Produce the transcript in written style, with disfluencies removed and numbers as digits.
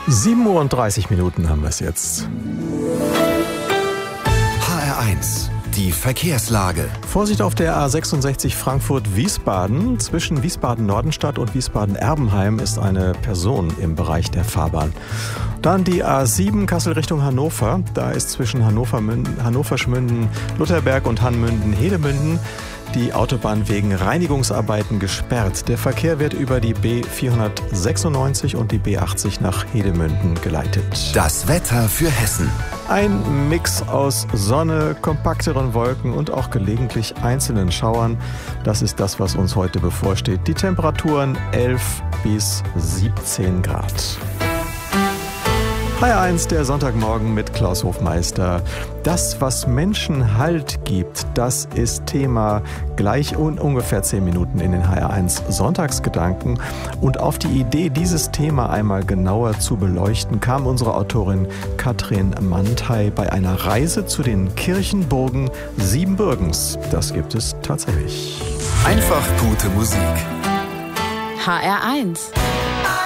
7:30 Uhr haben wir es jetzt. HR1, die Verkehrslage. Vorsicht auf der A66 Frankfurt-Wiesbaden. Zwischen Wiesbaden-Nordenstadt und Wiesbaden-Erbenheim ist eine Person im Bereich der Fahrbahn. Dann die A7 Kassel Richtung Hannover. Da ist zwischen Hannover-Schmünden, Lutherberg und Hannmünden-Hedemünden die Autobahn wegen Reinigungsarbeiten gesperrt. Der Verkehr wird über die B496 und die B80 nach Hedemünden geleitet. Das Wetter für Hessen. Ein Mix aus Sonne, kompakteren Wolken und auch gelegentlich einzelnen Schauern. Das ist das, was uns heute bevorsteht. Die Temperaturen 11 bis 17 Grad. HR1, der Sonntagmorgen mit Klaus Hofmeister. Das, was Menschen Halt gibt, das ist Thema gleich und ungefähr 10 Minuten in den HR1 Sonntagsgedanken. Und auf die Idee, dieses Thema einmal genauer zu beleuchten, kam unsere Autorin Katrin Mantei bei einer Reise zu den Kirchenburgen Siebenbürgens. Das gibt es tatsächlich. Einfach gute Musik. HR1